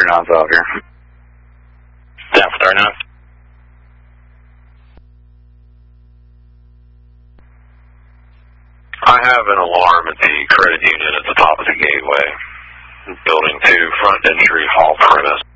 39's out here. Down for 39. I have an alarm at the credit union at the top of the gateway. Building 2, front entry hall premise.